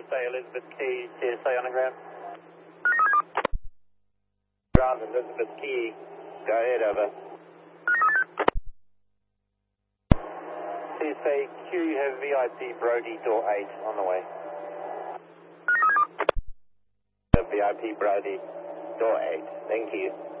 TSA Elizabeth Key, TSA on the ground. Ground Elizabeth Key, go ahead, over. TSA Q, you have VIP Brody, door 8 on the way. VIP Brody, door 8, thank you.